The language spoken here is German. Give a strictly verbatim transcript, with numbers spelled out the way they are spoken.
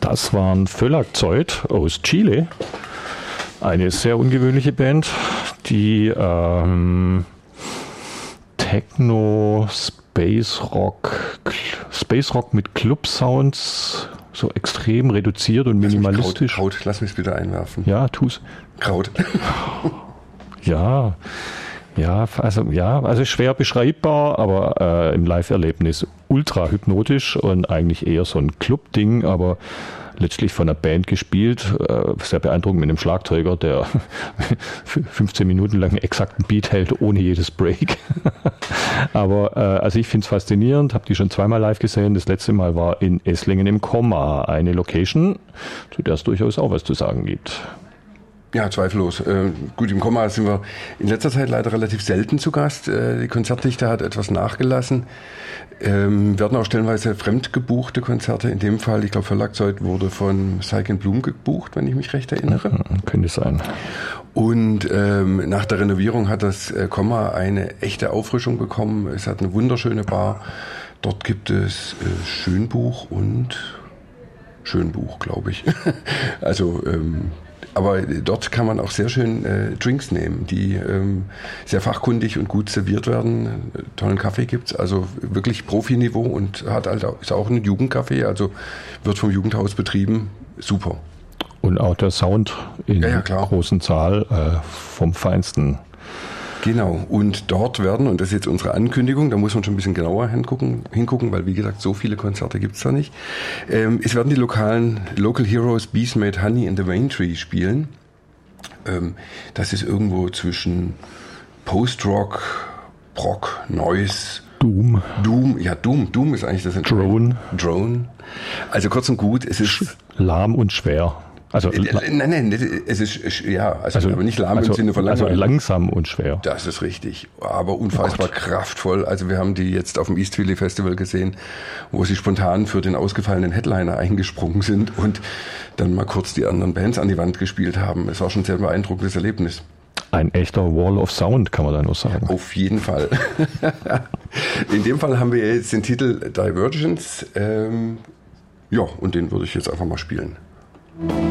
Das waren Völlagzeut aus Chile. Eine sehr ungewöhnliche Band, die ähm, Techno, Space Rock, Space Rock mit Club-Sounds, so extrem reduziert und minimalistisch. Kraut, Kraut, lass mich bitte einwerfen. Ja, tu's. Kraut. Ja, ja, also ja, also schwer beschreibbar, aber äh, im Live-Erlebnis ultra hypnotisch und eigentlich eher so ein Club-Ding, aber letztlich von einer Band gespielt, äh, sehr beeindruckend mit einem Schlagzeuger, der fünfzehn Minuten lang einen exakten Beat hält, ohne jedes Break. Aber äh, also ich finde es faszinierend, habe die schon zweimal live gesehen. Das letzte Mal war in Esslingen im Komma, eine Location, zu der es durchaus auch was zu sagen gibt. Ja, zweifellos. Äh, gut, im Komma sind wir in letzter Zeit leider relativ selten zu Gast. Äh, die Konzertdichte hat etwas nachgelassen. Ähm, werden auch stellenweise fremd gebuchte Konzerte. In dem Fall, ich glaube, Verlagzeug wurde von Syke and Bloom gebucht, wenn ich mich recht erinnere. Mhm, könnte sein. Und ähm, nach der Renovierung hat das äh, Komma eine echte Auffrischung bekommen. Es hat eine wunderschöne Bar. Dort gibt es äh, Schönbuch und Schönbuch, glaube ich. also ähm, Aber dort kann man auch sehr schön äh, Drinks nehmen, die ähm, sehr fachkundig und gut serviert werden. Tollen Kaffee gibt's, also wirklich Profiniveau und hat halt auch, ist auch ein Jugendcafé, also wird vom Jugendhaus betrieben. Super. Und auch der Sound in ja, ja, klar. großen Zahl äh, vom Feinsten. Genau, und dort werden, und das ist jetzt unsere Ankündigung, da muss man schon ein bisschen genauer hingucken, hingucken weil wie gesagt, so viele Konzerte gibt's da nicht. Ähm, es werden die lokalen Local Heroes Bees Made Honey in the Rain Tree spielen. Ähm, das ist irgendwo zwischen Post-Rock, Prog, Noise, Doom. Doom, ja Doom, Doom ist eigentlich das Drone. Drone. Also kurz und gut, es ist lahm und schwer. Also, äh, nein, nein, es ist, ja, also, also aber nicht lahm also, im Sinne von langweilig. Also langsam und schwer. Das ist richtig, aber unfassbar oh kraftvoll. Also wir haben die jetzt auf dem East Philly Festival gesehen, wo sie spontan für den ausgefallenen Headliner eingesprungen sind und dann mal kurz die anderen Bands an die Wand gespielt haben. Es war schon ein sehr beeindruckendes Erlebnis. Ein echter Wall of Sound, kann man da nur sagen. Auf jeden Fall. In dem Fall haben wir jetzt den Titel Divergence. Ähm, ja, und den würde ich jetzt einfach mal spielen.